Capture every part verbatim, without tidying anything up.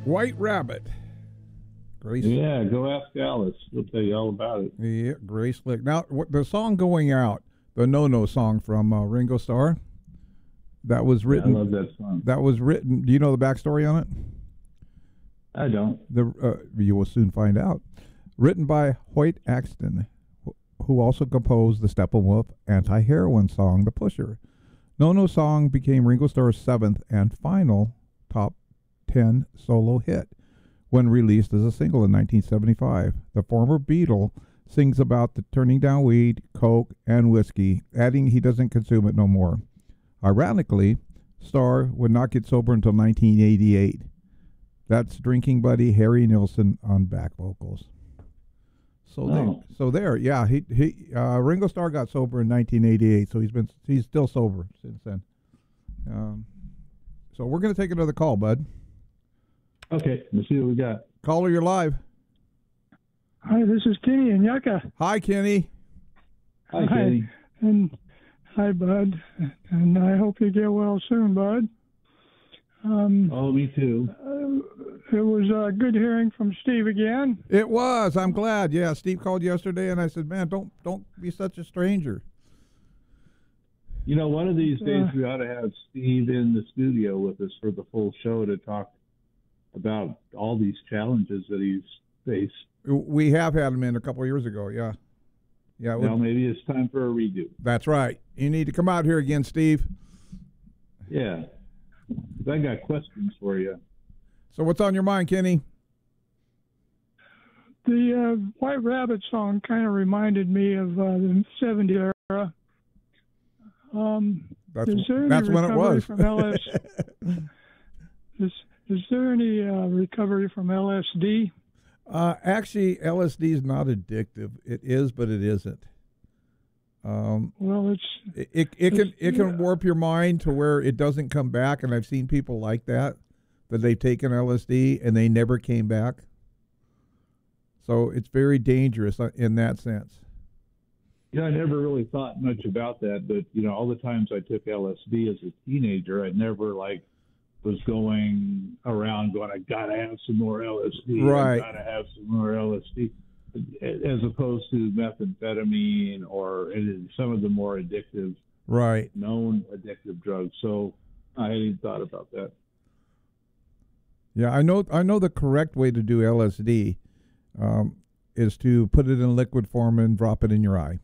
White Rabbit. Grace. Yeah, go ask Alice. She'll tell you all about it. Yeah, Grace Slick. Now, what, the song Going Out, the No No song from uh, Ringo Starr, that was written. Yeah, I love that song. That was written. Do you know the backstory on it? I don't. The uh, you will soon find out. Written by Hoyt Axton, who also composed the Steppenwolf anti-heroin song, "The Pusher." No No song became Ringo Starr's seventh and final top ten solo hit when released as a single in nineteen seventy-five. The former Beatle sings about the turning down weed, coke, and whiskey, adding he doesn't consume it no more. Ironically, Starr would not get sober until nineteen eighty-eight. That's drinking buddy Harry Nilsson on back vocals. So oh. there, so there, yeah. He he. Uh, Ringo Starr got sober in nineteen eighty-eight, so he's been he's still sober since then. Um, so we're gonna take another call, bud. Okay, let's see what we got. Caller, you're live. Hi, this is Kenny in Yucca. Hi, Kenny. Hi, hi, Kenny. And hi, Bud. And I hope you get well soon, Bud. Um, oh, me too. Uh, it was uh, good hearing from Steve again. It was. I'm glad. Yeah, Steve called yesterday, and I said, "Man, don't don't be such a stranger." You know, one of these days uh, we ought to have Steve in the studio with us for the full show to talk about all these challenges that he's faced. We have had him in a couple of years ago. Yeah, yeah. Well, would, maybe it's time for a redo. That's right. You need to come out here again, Steve. Yeah. I got questions for you. So what's on your mind, Kenny? The uh, White Rabbit song kind of reminded me of uh, the seventies era. Um, that's is there any that's when it was. From L S is, is there any uh, recovery from L S D? Uh, actually, L S D is not addictive. It is, but it isn't. Um, well, it's it it, it can it can yeah. warp your mind to where it doesn't come back, and I've seen people like that that they've taken L S D and they never came back. So it's very dangerous in that sense. Yeah, I never really thought much about that, but you know, all the times I took L S D as a teenager, I never like was going around going, I gotta have some more L S D. Right. I gotta have some more L S D. As opposed to methamphetamine or some of the more addictive, right, known addictive drugs. So I hadn't thought about that. Yeah, I know. I know the correct way to do L S D um, is to put it in liquid form and drop it in your eye.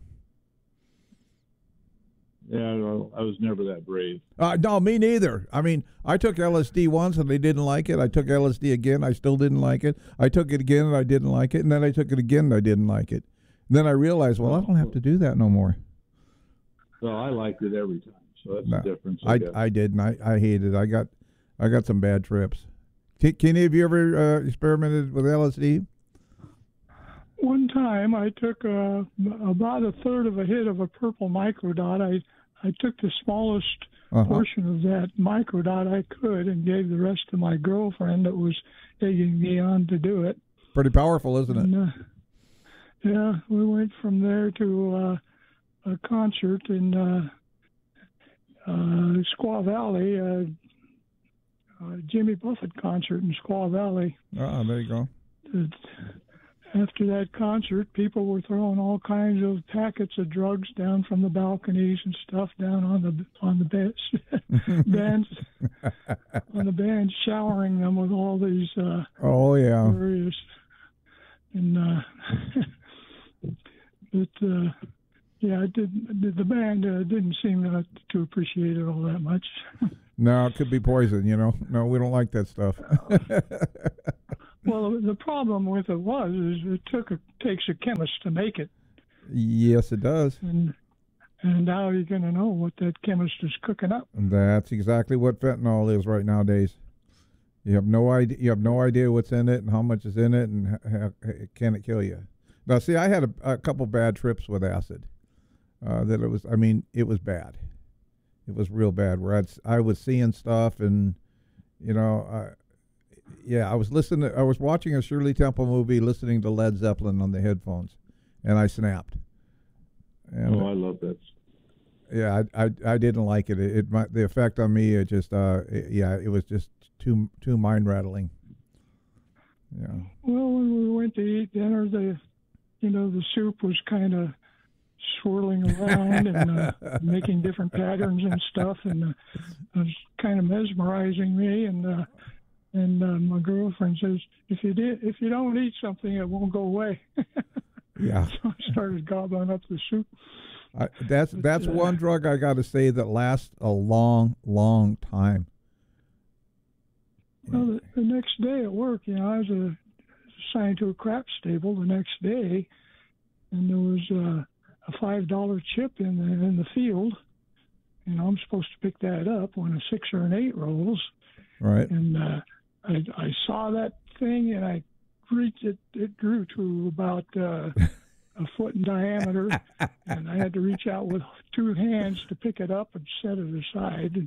Yeah, well, I was never that brave. Uh, no, me neither. I mean, I took L S D once and I didn't like it. I took L S D again. I still didn't like it. I took it again and I didn't like it. And then I took it again and I didn't like it. And then I realized, well, I don't have to do that no more. Well, I liked it every time. So that's no, the difference. I, I, I did, and I, I hated it. I got, I got some bad trips. Kenny, have you ever uh, experimented with L S D? One time I took uh, about a third of a hit of a purple microdot. I I took the smallest uh-huh. portion of that microdot I could and gave the rest to my girlfriend that was egging me on to do it. Pretty powerful, isn't it? And, uh, yeah, we went from there to uh, a concert in uh, uh, Squaw Valley, uh, uh, Jimmy Buffett concert in Squaw Valley. Ah, there you go. It, After that concert, people were throwing all kinds of packets of drugs down from the balconies and stuff down on the on the beds, bands, on the bands, showering them with all these. Uh, oh yeah. Various, and uh, but uh, yeah, it did. The band uh, didn't seem uh, to appreciate it all that much. No, it could be poison. You know, no, we don't like that stuff. Well, the problem with it was is it took a, takes a chemist to make it. Yes, it does. And and how are you going to know what that chemist is cooking up? That's exactly what fentanyl is right nowadays. You have no idea. You have no idea what's in it and how much is in it, and how, can it kill you? Now, see, I had a, a couple bad trips with acid. Uh, that it was. I mean, it was bad. It was real bad. Where I'd, I was seeing stuff, and you know. I, Yeah, I was listening. I was watching a Shirley Temple movie, listening to Led Zeppelin on the headphones, and I snapped. And, oh, I love that. Yeah, I, I, I didn't like it. It, it my, the effect on me, it just, uh, it, yeah, it was just too too mind rattling. Yeah. Well, when we went to eat dinner, the you know the soup was kind of swirling around and uh, making different patterns and stuff, and uh, it was kind of mesmerizing me. And uh, and uh, my girlfriend says, "If you did, if you don't eat something, it won't go away." Yeah. So I started gobbling up the soup. I, that's But, that's uh, one drug I got to say that lasts a long, long time. Well, the, the next day at work, you know, I was uh, assigned to a crap stable the next day, and there was uh, a five dollar chip in the in the field, and I'm supposed to pick that up when a six or an eight rolls. Right. And uh, I I saw that thing, and I reached it. It grew to about uh, a foot in diameter, and I had to reach out with two hands to pick it up and set it aside.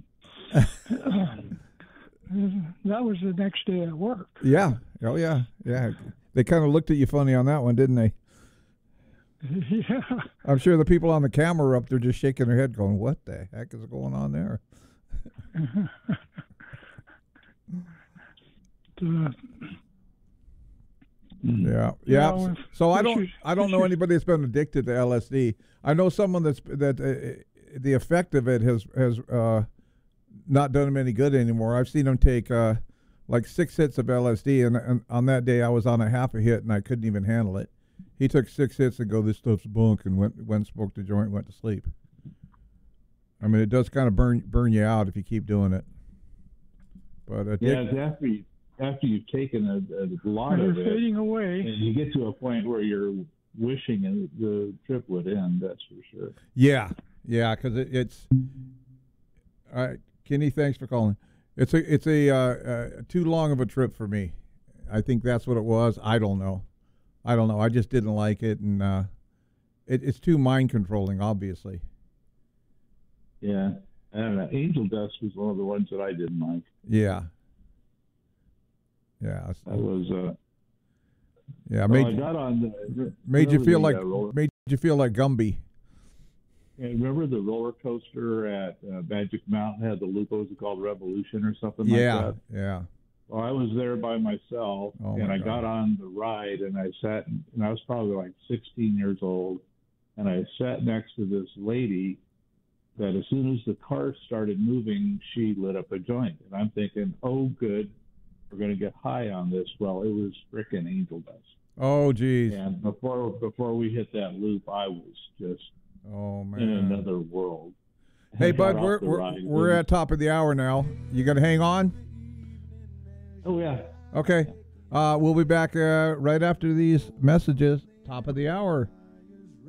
And, that was the next day at work. Yeah. Oh, yeah. Yeah. They kind of looked at you funny on that one, didn't they? Yeah. I'm sure the people on the camera were up there just shaking their head going, what the heck is going on there? uh, Yeah, yeah. know, So, if- so I if don't, you- I don't if know you- anybody that's been addicted to L S D. I know someone that's that uh, the effect of it has has uh, not done him any good anymore. I've seen him take uh, like six hits of L S D, and, and on that day I was on a half a hit and I couldn't even handle it. He took six hits and go, this stuff's bunk, and went went smoked a joint, and went to sleep. I mean, it does kind of burn burn you out if you keep doing it. But addic- Yeah, it's after you, after you've taken a, a lot They're of it, fading away. and you get to a point where you're wishing it, the trip would end. That's for sure. Yeah, yeah, because it, it's. All right, Kenny, thanks for calling. It's a it's a uh, uh, too long of a trip for me. I think that's what it was. I don't know. I don't know. I just didn't like it, and uh, it, it's too mind controlling. Obviously. Yeah, I don't know. Angel Dust was one of the ones that I didn't like. Yeah. Yeah. That was. Uh, yeah. well, Made I you, got on the. made you remember feel the, like uh, roller, made you feel like Gumby. yeah, remember the roller coaster at uh, Magic Mountain had the loop? What was it called? Revolution or something Yeah. like that? Yeah. Well, I was there by myself, Oh, and my I God. got on the ride, and I sat, and I was probably like sixteen years old, and I sat next to this lady that as soon as the car started moving, she lit up a joint. And I'm thinking, oh, good, we're going to get high on this. Well, it was frickin' Angel Dust. Oh, geez. And before before we hit that loop, I was just Oh man. in another world. Hey, I got Bud, off we're the we're, ride, we're and- at top of the hour now. You got to hang on. Oh, yeah. Okay. Uh, we'll be back uh, right after these messages. Top of the hour.